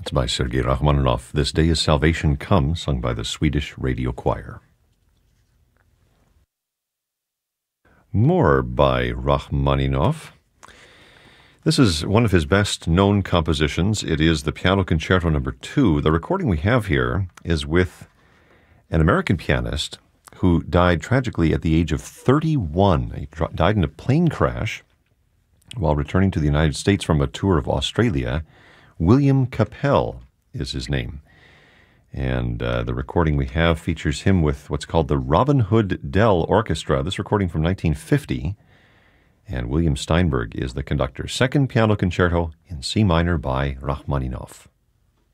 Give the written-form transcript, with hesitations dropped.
It's by Sergei Rachmaninoff. This Day is Salvation Come, sung by the Swedish Radio Choir. More by Rachmaninoff. This is one of his best-known compositions. It is the Piano Concerto No. 2. The recording we have here is with an American pianist who died tragically at the age of 31. He died in a plane crash while returning to the United States from a tour of Australia. William Capell is his name. And the recording we have features him with what's called the Robin Hood Dell Orchestra. This recording from 1950. And William Steinberg is the conductor. Second Piano Concerto in C minor by Rachmaninoff.